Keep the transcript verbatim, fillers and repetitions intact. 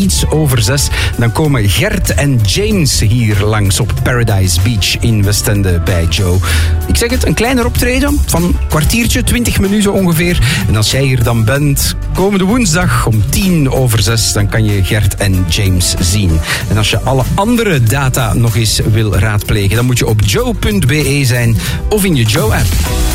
iets over zes, dan komen Gert en James hier langs op Paradise Beach in Westende bij Joe. Ik zeg het, een kleiner optreden van een kwartiertje, twintig minuten ongeveer. En als jij hier dan bent, komende woensdag om tien over zes, dan kan je Gert en James zien. En als je alle andere data nog eens wil raadplegen, dan moet je op joe punt be zijn of in je Joe-app.